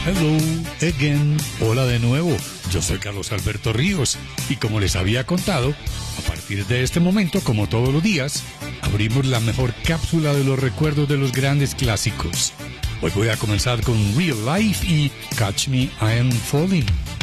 Hello again. Hola de nuevo. Yo soy Carlos Alberto Ríos y como les había contado, a partir de este momento, como todos los días, abrimos la mejor cápsula de los recuerdos de los grandes clásicos. Hoy voy a comenzar con Real Life y Catch Me I Am Falling.